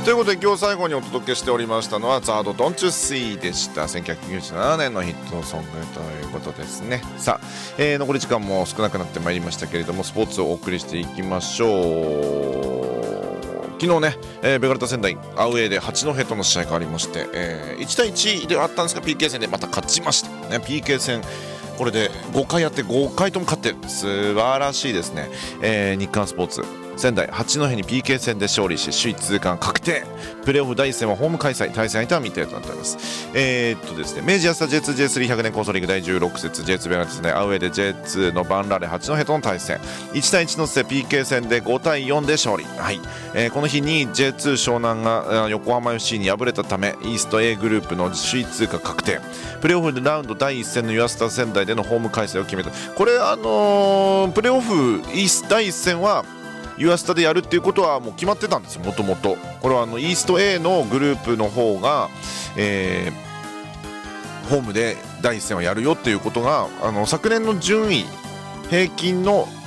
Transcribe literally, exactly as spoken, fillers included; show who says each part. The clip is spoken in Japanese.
Speaker 1: ということで今日最後にお届けしておりましたのはザードドンチュスイでした。せんきゅうひゃくきゅうじゅうななねんのヒットソングということですね。さあ、えー、残り時間も少なくなってまいりましたけれども、スポーツをお送りしていきましょう。昨日ね、えー、ベガルタ仙台アウェーで八戸との試合がありまして、えー、いちたいいちではあったんですが ピーケー 戦でまた勝ちました、ね、ピーケー 戦これでごかいやってごかいとも勝って素晴らしいですね。えー、日刊スポーツ仙台八戸に ピーケー 戦で勝利し首位通過確定。プレーオフだいいっ戦はホーム開催、対戦相手は未定となっております。えー、っとですね明治安田 ジェイツージェイスリーひゃく 年構想リーグだいじゅうろく節 ジェイツー ベガルタ仙台アウェーで ジェイツー のバンラレ八戸との対戦いちたいいちの末 ピーケー 戦でごたいよんで勝利、はいえー、この日に ジェイツー 湘南が横浜 エフシー に敗れたためイースト A グループの首位通過確定。プレーオフでラウンドだいいっ戦のユアスタ仙台でのホーム開催を決めた。これあのー、プレーオフだいいっ戦はユアスタでやるっていうことはもう決まってたんですよ、もともと。これはあのイースト A のグループの方が、えー、ホームでだいいっ戦をやるよっていうことがあの昨年の順位平均の